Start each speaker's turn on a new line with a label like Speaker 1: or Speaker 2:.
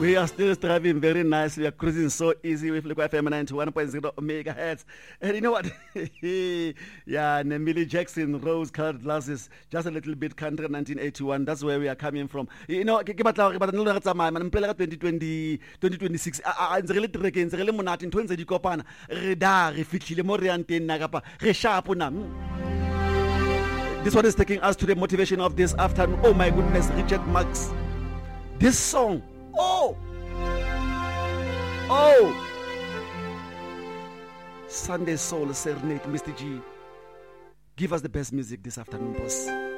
Speaker 1: We are still driving very nice. We are cruising so easy with Liquid FM 91.0 megahertz. And you know what? Yeah, Millie Jackson, rose-colored glasses, just a little bit country 1981. That's where we are coming from. You know, ke batla 2020 2026. Ntse re le trekeng, ntse re le monate, ntho ntse di kopana. Re da re fihlile mo re yang teng na kapa re sharp na. This one is taking us to the motivation of this afternoon. Oh my goodness, Richard Marx. This song. Oh! Sunday Soul Serenade, Mr. G. Give us the best music this afternoon, boss.